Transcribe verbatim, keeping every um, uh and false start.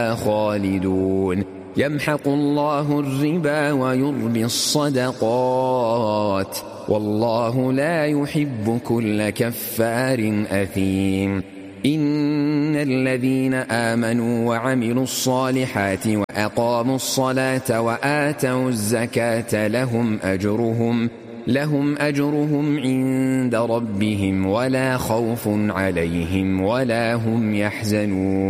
خالدون يمحق الله الربا ويربي الصدقات والله لا يحب كل كفار أثيم إن الذين آمنوا وعملوا الصالحات وأقاموا الصلاة وآتوا الزكاة لهم أجرهم لهم أجرهم عند ربهم ولا خوف عليهم ولا هم يحزنون